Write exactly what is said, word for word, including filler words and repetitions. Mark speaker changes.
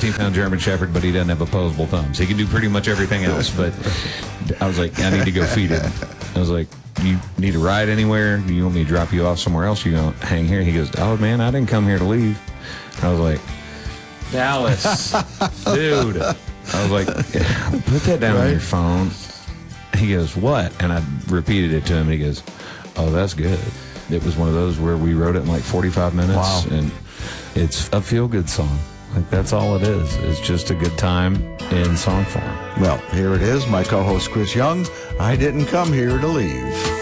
Speaker 1: seventeen-pound German Shepherd, but he doesn't have opposable thumbs. He can do pretty much everything else, but I was like, I need to go feed him. I was like, you need to ride anywhere? Do you want me to drop you off somewhere else? You going to hang here? He goes, oh, man, I didn't come here to leave. I was like, Dallas, dude. I was like, put that down right on your phone. He goes, what? And I repeated it to him. He goes, oh, that's good. It was one of those where we wrote it in like forty-five minutes.
Speaker 2: Wow.
Speaker 1: And it's a feel-good song. Like, that's all it is. It's just a good time in song form.
Speaker 2: Well, here it is. My co-host, Chris Young. I didn't come here to leave.